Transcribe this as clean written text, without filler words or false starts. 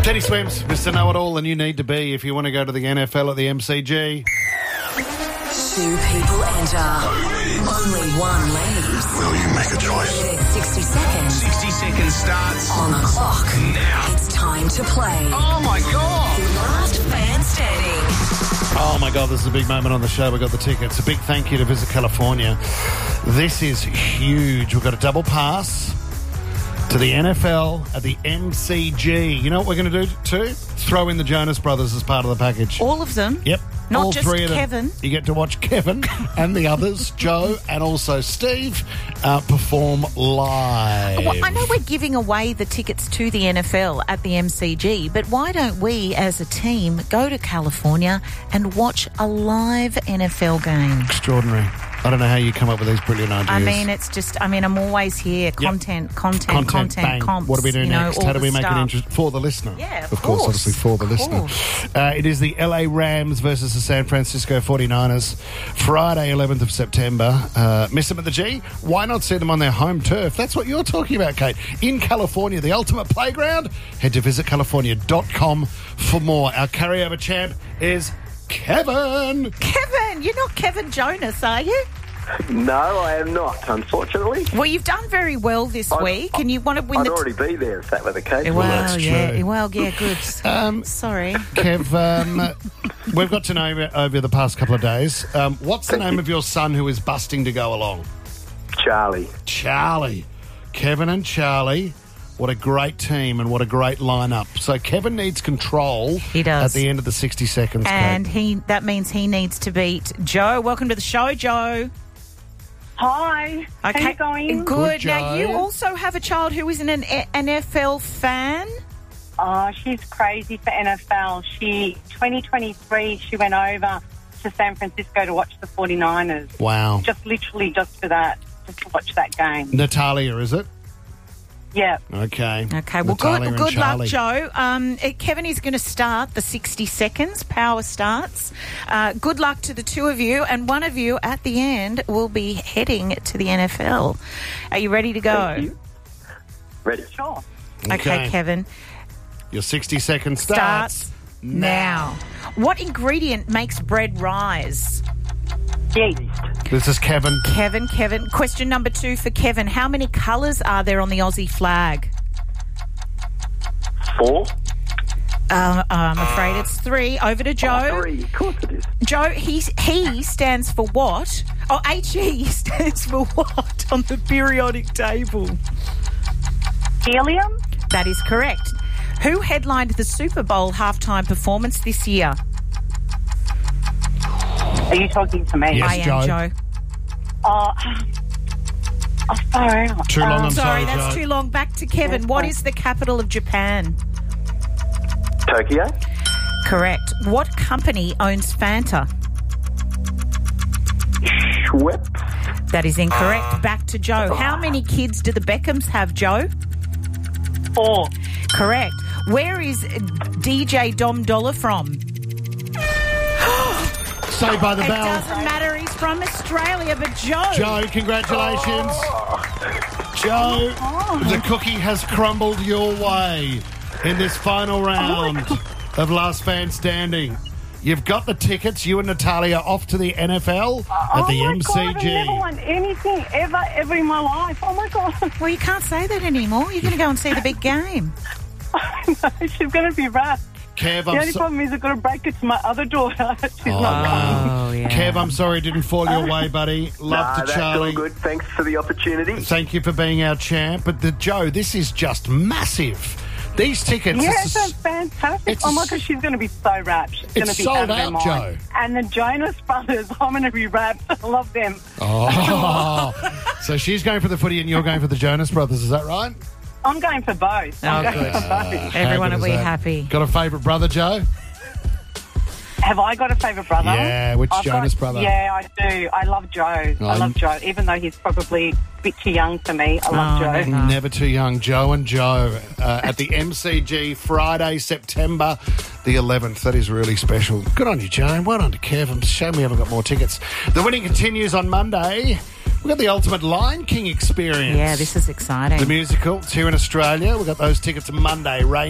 Teddy Swims, Mr. Know-It-All, and you need to be if you want to go to the NFL at the MCG. 2 people enter. Only one leaves. Will you make a choice? There's 60 seconds. 60 seconds starts On the clock. now. It's time to play. Oh my God! Last fan standing. Oh, my God, this is a big moment on the show. We got the tickets. A big thank you to Visit California. This is huge. We've got a double pass to the NFL at the MCG. You know what we're going to do too? Throw in the Jonas Brothers as part of the package. All of them? Yep. Not all just 3 of them. Kevin. You get to watch Kevin and the others, Joe and also Steve, perform live. Well, I know we're giving away the tickets to the NFL at the MCG, but why don't we, as a team, go to California and watch a live NFL game? Extraordinary. I don't know how you come up with these brilliant ideas. I mean, it's just, I'm always here. Content, bang. comps. What do we do next? How do we make it stuff. interesting for the listener? Yeah, of course, obviously for the Of listener. course. It is the LA Rams versus the San Francisco 49ers, Friday, 11th of September. Miss them at the G? Why not see them on their home turf? That's what you're talking about, Kate. In California, the ultimate playground. Head to visitcalifornia.com for more. Our carryover champ is Kevin. Kevin, you're not Kevin Jonas, are you? No, I am not, unfortunately. Well, you've done very well this week, and you want to win I'd the... already be there if that were the case. that's true. Good. Sorry. Kev, we've got to know you over the past couple of days. What's the Thank name you. of your son who is busting to go along? Charlie. Charlie. Kevin and Charlie. What a great team and what a great lineup. So Kevin needs control. He does. At the end of the 60 seconds, And Kate. that means he needs to beat Joe. Welcome to the show, Joe. Hi. How you going? Good. Good, Now, you Joe. also have a child who is an NFL fan. Oh, she's crazy for NFL. 2023, she went over to San Francisco to watch the 49ers. Wow. Just for that, just to watch that game. Natalia, is it? Yeah. Okay. Okay, well, Natalia and good luck, Charlie. Joe. Kevin is going to start the 60 seconds. Power starts. Good luck to the two of you, and one of you at the end will be heading to the NFL. Are you ready to go? Thank you. Ready? Sure. Okay, Kevin. Your 60 seconds Starts now. What ingredient makes bread rise? Yeast. This is Kevin. Kevin. Question number 2 for Kevin. How many colours are there on the Aussie flag? 4. I'm afraid it's 3. Over to Joe. 3. Of course it is. Joe, he stands for what? Oh, HE stands for what on the periodic table? Helium? That is correct. Who headlined the Super Bowl halftime performance this year? Are you talking to me? Yes, I am, Joe. Oh, far out. Too long, I'm sorry, that's Joe. too long. Back to Kevin. What is the capital of Japan? Tokyo. Correct. What company owns Fanta? Schweppes. That is incorrect. Back to Joe. How many kids do the Beckhams have, Joe? 4. Correct. Where is DJ Dom Dollar from? Saved by the It bell. doesn't matter. He's from Australia, but Joe. Joe, congratulations. Joe, the cookie has crumbled your way in this final round of Last Fan Standing. You've got the tickets, you and Natalia, off to the NFL at the Oh, my MCG. God, I've never won anything ever in my life. Oh, my God. Well, you can't say that anymore. You're going to go and see the big game. She's going to be rough. Kev, The only problem is I've got to break it to my other daughter. She's not coming. Oh, yeah. Kev, I'm sorry it didn't fall your way, buddy. Love to That's Charlie. all good. Thanks for the opportunity. Thank you for being our champ. But Joe, this is just massive. These tickets... Yeah, it's it's fantastic. it's Oh my gosh, she's going to be so wrapped. She's going It's to be sold out of her out, mind. Joe. And the Jonas Brothers, I'm going to be wrapped. I love them. Oh, so she's going for the footy and you're going for the Jonas Brothers, is that right? I'm going for both. I'm going for both. Everyone How will good be is that? happy. Got a favourite brother, Joe? Have I got a favourite brother? Yeah, which Jonas brother? Yeah, I do. I love Joe. I love Joe, even though he's probably a bit too young for me. I love Joe. no. Never too young. Joe and Joe at the MCG Friday, September the 11th. That is really special. Good on you, Joe. Well done to Kev. I'm shame we haven't got more tickets. The winning continues on Monday. We've got the Ultimate Lion King experience. Yeah, this is exciting. The musical. It's here in Australia. We've got those tickets Monday.